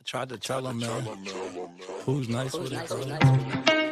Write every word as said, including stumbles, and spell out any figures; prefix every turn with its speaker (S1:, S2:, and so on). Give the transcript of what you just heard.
S1: tried to tell him, man. Who's nice with it, bro?